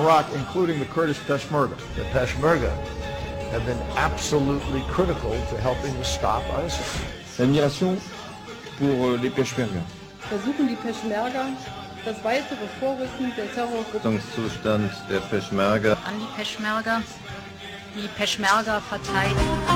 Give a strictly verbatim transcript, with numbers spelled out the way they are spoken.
Iraq, including the Kurdish Peshmerga. The Peshmerga have been absolutely critical to helping to stop ISIL. L'admiration pour les Peshmerga. Versuchen die Peschmerga das weitere Vorrücken der Terrorgruppe. Zustand der Peshmerga. An die Peschmerga. Die Peschmerga verteidigen.